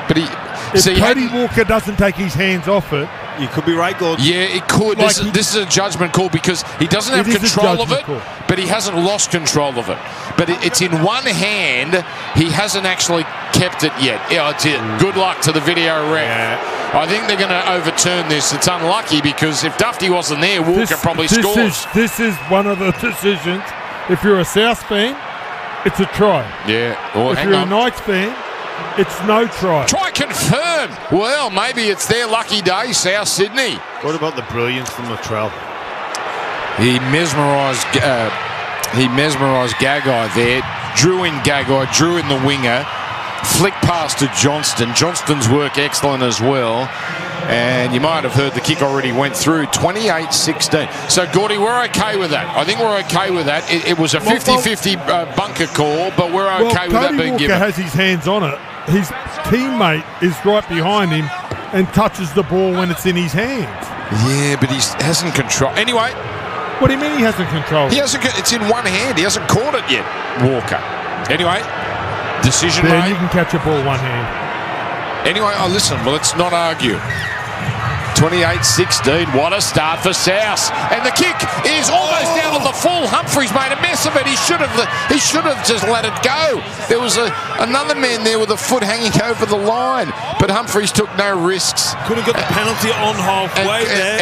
But if Cody Walker doesn't take his hands off it, you could be right, Gordon. Yeah, it could. Like This is a judgment call because he doesn't have control of it, but he hasn't lost control of it. But it's in one hand. He hasn't actually kept it yet. Yeah, it's it. Good luck to the video ref. Yeah. I think they're going to overturn this. It's unlucky because if Dufty wasn't there, Walker probably scores. This is one of the decisions. If you're a South fan, it's a try. Yeah. Or if you're a Knights fan, it's no try. Try confirm. Well, maybe it's their lucky day, South Sydney. What about the brilliance from Latrell? He mesmerised Gagai there. Drew in Gagai, drew in the winger. Flick pass to Johnston. Johnston's work excellent as well. And you might have heard the kick already went through. 28-16. So, Gordy, we're okay with that. I think we're okay with that. It was a 50-50 bunker call, but we're okay with that being given. Cody Walker has his hands on it. His teammate is right behind him and touches the ball when it's in his hands. Yeah, but he hasn't control. Anyway. What do you mean he hasn't controlled it? He hasn't. It's in one hand. He hasn't caught it yet, Walker. Anyway, decision Ben, made. you can catch a ball one hand. Anyway, listen, well, let's not argue. 28-16, what a start for South. And the kick is almost down on the full. Humphreys made a mess of it. He should have just let it go. There was another man there with a foot hanging over the line, but Humphreys took no risks. Could have got the penalty on halfway there.